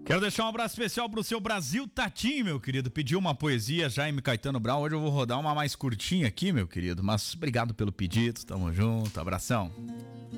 Quero deixar um abraço especial pro seu Brasil Tatim, meu querido. Pediu uma poesia, Jaime Caetano Brown. Hoje eu vou rodar uma mais curtinha aqui, meu querido. Mas obrigado pelo pedido, tamo junto, abração.